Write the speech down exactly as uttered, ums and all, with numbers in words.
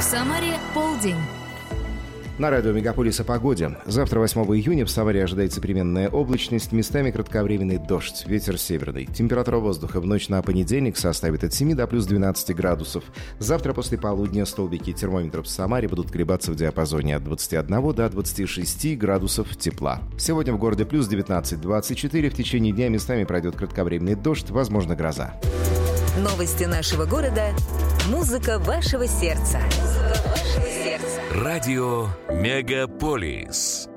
Самаре полдень. На радио «Мегаполис» о погоде. Завтра, восьмого июня, в Самаре ожидается переменная облачность, местами кратковременный дождь, ветер северный. Температура воздуха в ночь на понедельник составит от семи до плюс двенадцати градусов. Завтра после полудня столбики термометров в Самаре будут колебаться в диапазоне от двадцати одного до двадцати шести градусов тепла. Сегодня в городе плюс девятнадцать - двадцать четыре. В течение дня местами пройдет кратковременный дождь, возможно, гроза. Новости нашего города. Музыка вашего сердца. Музыка вашего сердца. Радио «Мегаполис».